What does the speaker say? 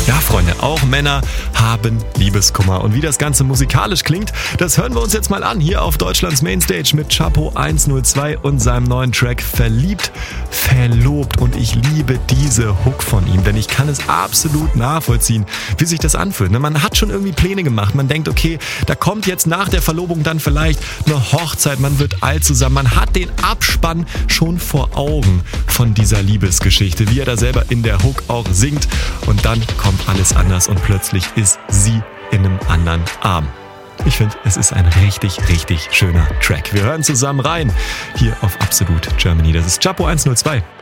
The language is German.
Ja, Freunde, auch Männer haben Liebeskummer. Und wie das Ganze musikalisch klingt, das hören wir uns jetzt mal an. Hier auf Deutschlands Mainstage mit Chapo 102 und seinem neuen Track Verliebt, Verlobt. Und ich liebe diese Hook von ihm, denn ich kann es absolut nachvollziehen, wie sich das anfühlt. Man hat schon irgendwie Pläne gemacht. Man denkt, okay, da kommt jetzt nach der Verlobung dann vielleicht eine Hochzeit. Man wird alt zusammen. Man hat den Abspann schon vor Augen von dieser Liebesgeschichte, wie er da selber in der Hook auch singt. Und dann kommt alles anders und plötzlich ist sie in einem anderen Arm. Ich finde, es ist ein richtig, richtig schöner Track. Wir hören zusammen rein hier auf Absolut Germany. Das ist Chapo 102.